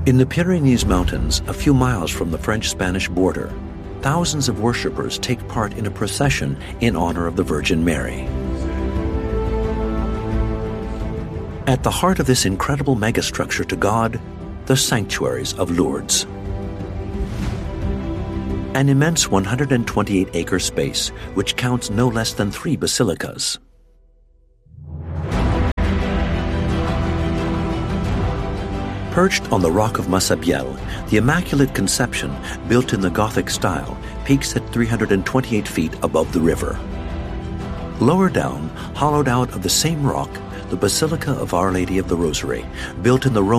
In the Pyrenees Mountains, a few miles from the French-Spanish border, thousands of worshippers take part in a procession in honor of the Virgin Mary. At the heart of this incredible megastructure to God, the sanctuaries of Lourdes. An immense 128-acre space which counts no less than 3 basilicas. Perched on the rock of Massabielle, the Immaculate Conception, built in the Gothic style, peaks at 328 feet above the river. Lower down, hollowed out of the same rock, the Basilica of Our Lady of the Rosary, built in the Roman